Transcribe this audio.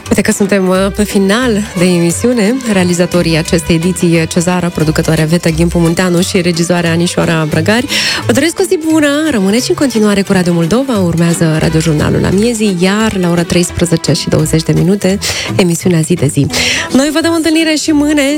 Uite că suntem pe final de emisiune. Realizatorii acestei ediții, Cezara, producătoarea Veta Ghimpu Munteanu și regizoarea Anișoara Brăgari. Vă doresc o zi bună, rămâneți în continuare cu Radio Moldova, urmează radiojurnalul la miezii, iar la ora 13:20 emisiunea Zi de Zi. Noi vă dăm întâlnire și mâine